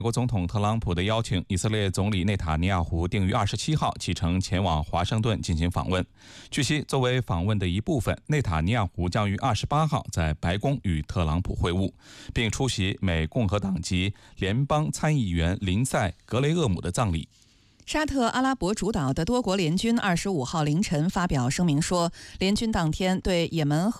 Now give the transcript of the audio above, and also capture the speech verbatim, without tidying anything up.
美国总统特朗普的邀请，以色列总理内塔尼亚胡定于二十七号启程前往华盛顿进行访问。据悉，作为访问的一部分，内塔尼亚胡将于二十八号在白宫与特朗普会晤，并出席美共和党籍联邦参议员林赛·格雷厄姆的葬礼。 沙特阿拉伯主导的多国联军二十五号凌晨发表声明说，联军当天对也门